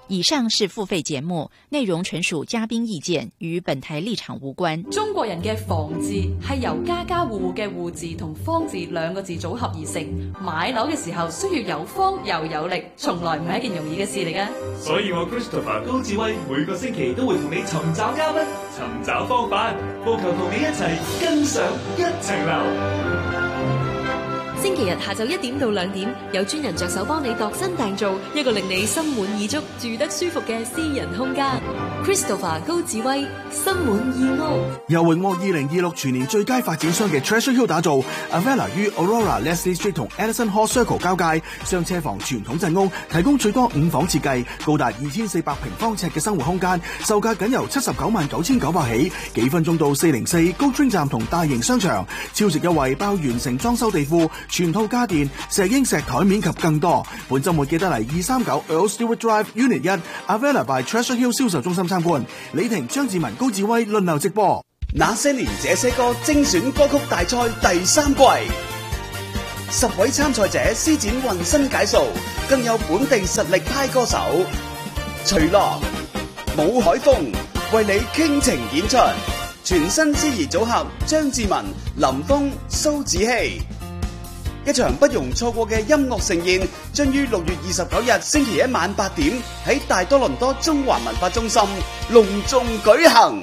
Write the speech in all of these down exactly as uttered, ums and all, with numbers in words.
以上是付費節目，內容純屬嘉賓意見，與本台立場無關。 中國人嘅房字係由家家戶戶嘅戶字同方字兩個字組合而成，買樓嘅時候需要有方又有力，從來唔係一件容易嘅事嚟嘅。 所以我 Christopher 高志威每個星期都會同你尋找嘉賓，尋找方法，務求同你一齊跟上一層樓。 星期日下晝一點到兩點，有專人着手幫你度身訂造一個令你心滿意足、住得舒服嘅私人空間。Christopher 高志威，心滿意屋。 由榮獲二零二六全年最佳發展商嘅 Treasure Hill 打造 Avella 於 Aurora Leslie Street 同 Edison Hall Circle 交界，雙車房傳統陣屋，提供最多五房設計，高達二千四百平方尺嘅生活空間，售價僅由七十九萬九千九百起，幾分鐘到四零四高專站同大型商場，超值優惠包完成裝修地庫、全套家電、石英石台面及更多。本週末記得嚟二三九 Earl Stewart Drive Unit 一 Avella by Treasure Hill 銷售中心參觀。李婷、張志文、高志威輪流直播。 那些年這些歌精選歌曲大賽第三季，十位參賽者施展渾身解數，更有本地實力派歌手徐樂、武海峰為你傾情演出，全新司儀組合張志文、林峰、蘇子希，一場不容錯過嘅音樂盛宴，將於六月二十九日星期一晚八點喺大多倫多中華文化中心隆重舉行。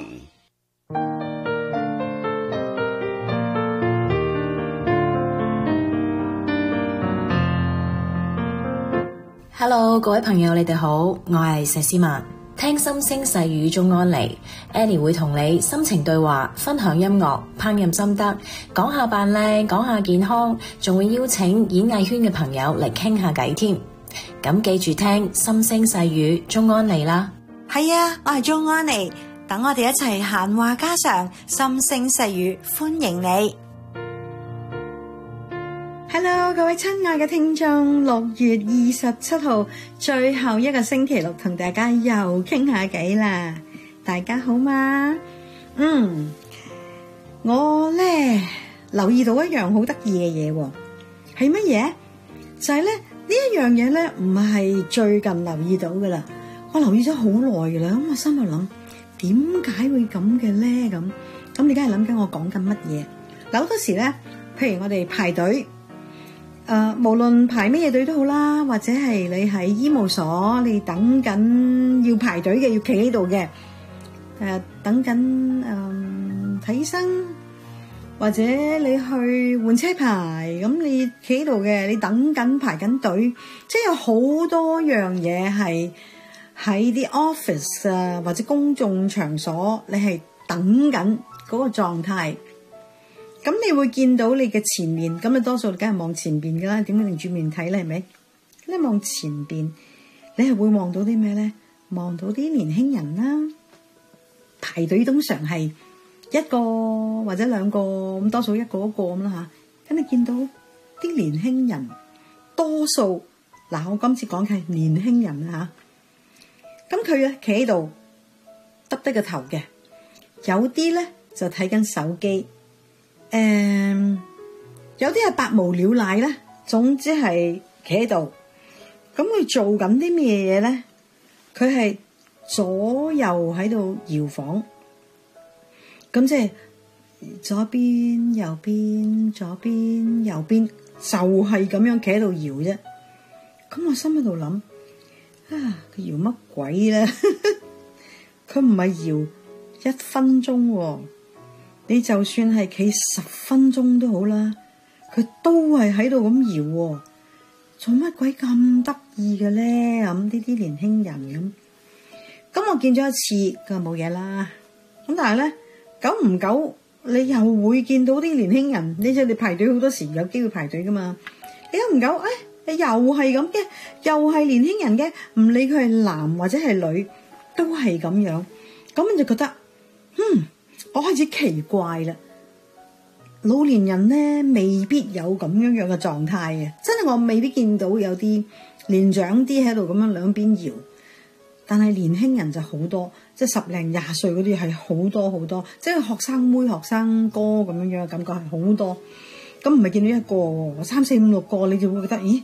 Hello， 各位朋友，你哋好，我係佘詩曼。聽心聲細語中安妮 Annie 會同你心情對話，分享音樂、烹飪心得，講下扮靚，講下健康，仲會邀請演藝圈嘅朋友嚟傾下偈添。咁記住聽心聲細語中安妮啦。 係啊，我係中安妮，等我哋一齊閒話家常，心聲細語歡迎你。Hello， 各位親愛嘅聽眾，六月二十七號最後一個星期六，同大家又傾下偈啦。大家好嘛？嗯，我咧留意到一樣好得意嘅嘢，係乜嘢？就係咧呢一樣嘢咧，唔係最近留意到噶啦，我留意咗好耐噶啦。咁我心度諗，點解會咁嘅咧？咁咁你梗係諗緊我講緊乜嘢？嗱，好多時咧，譬如我哋排隊。誒、呃，無論排咩嘢隊都好啦，或者係你喺醫務所，你等緊要排隊嘅，要企喺度嘅，誒、呃，等緊誒睇醫生，或者你去換車牌，咁你企喺度嘅，你等緊排緊隊，即係有好多樣嘢係喺啲 office 啊，或者公眾場所，你係等緊嗰個狀態。咁你會見到你嘅前面，咁你多數梗係望前邊噶啦，點解擰住面睇咧？係咪？你望前邊，你係會望到啲咩咧？望到啲年輕人啦，排隊通常係一個或者兩個，咁多數一個一個咁啦吓。咁你見到啲年輕人，多數嗱，我今次講嘅係年輕人啦吓。咁佢咧企喺度，耷低個頭嘅，有啲咧就睇緊手機。誒、嗯，有啲係百無聊賴啦，總之係企喺度。咁佢做緊啲咩嘢咧？佢係左右喺度搖晃，咁即係左邊右邊左邊右邊，就係咁樣企喺度搖啫。咁我心喺度諗，啊，佢搖乜鬼咧？佢唔係搖一分鐘喎。你就算係企十分鐘都好啦，佢都係喺度咁搖喎，做乜鬼咁得意嘅咧？咁呢啲年輕人咁，咁我見咗一次，佢話冇嘢啦。咁但係咧，久唔久你又會見到啲年輕人，你即係你排隊好多時有機會排隊噶嘛？你久唔久，誒、哎，你又係咁嘅，又係年輕人嘅，唔理佢係男或者係女，都係咁樣。咁你就覺得，嗯。我開始奇怪啦，老年人咧未必有咁樣樣嘅狀態嘅，真係我未必見到有啲年長啲喺度咁樣兩邊搖，但係年輕人就好多，即係十零廿歲嗰啲係好多好多，即係學生妹、學生哥咁樣樣嘅感覺係好多，咁唔係見到一個，三四五六個你就會覺得，咦，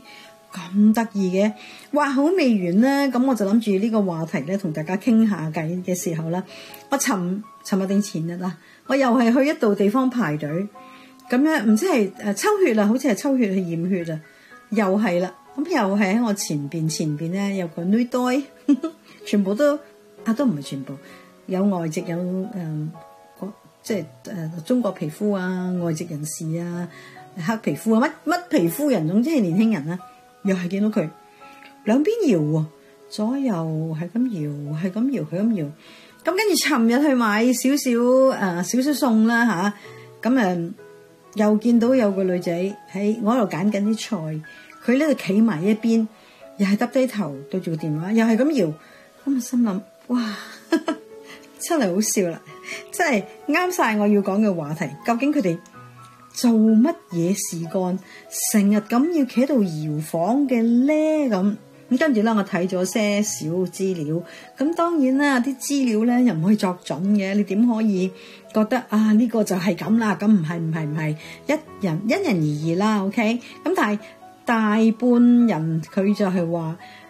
咁得意嘅，話好未完啦，咁我就諗住呢個話題咧，同大家傾下偈嘅時候啦，我尋尋日定前日啦，我又係去一度地方排隊，咁咧唔知係誒抽血啦，好似係抽血去驗血啊，又係啦，咁又係喺我前邊前邊咧有個女堆，全部都啊都唔係全部，有外籍有誒、呃，即係誒、呃、中國皮膚啊，外籍人士啊，黑皮膚啊，乜乜皮膚人，總之係年輕人啦。又係見到佢兩邊搖喎，左右係咁搖，係咁搖，係咁搖。咁跟住尋日去買少少誒少少餸啦吓，咁誒又見到有個女仔喺我喺度揀緊啲菜，佢呢度企埋一邊，又係耷低頭對住個電話，又係咁搖。咁我心諗哇，真係好笑啦，真係啱晒我要講嘅話題。究竟佢哋做乜嘢事幹，成日咁要企喺度搖晃嘅咧？咁咁跟住咧，我睇咗些少資料。咁當然啦，啲資料咧又唔可以作準嘅。你點可以覺得啊？呢個就係咁啦？咁唔係唔係唔係，一人因人而異啦。OK。咁但係大半人佢就係話